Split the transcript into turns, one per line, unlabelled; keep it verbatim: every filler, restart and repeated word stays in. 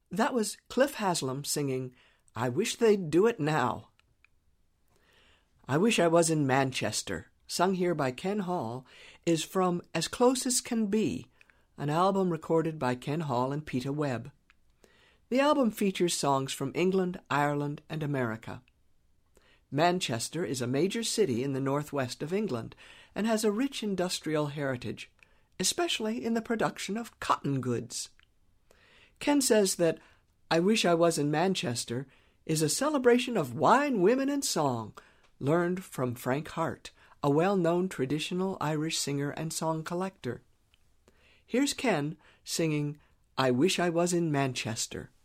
That was Cliff Haslam singing, "I Wish They'd Do It Now." "I Wish I Was in Manchester," sung here by Ken Hall, is from As Close as Can Be, an album recorded by Ken Hall and Peter Webb. The album features songs from England, Ireland, and America. Manchester is a major city in the northwest of England and has a rich industrial heritage, especially in the production of cotton goods. Ken says that "I Wish I Was in Manchester" is a celebration of wine, women, and song, learned from Frank Hart, a well-known traditional Irish singer and song collector. Here's Ken singing "I Wish I Was in Manchester."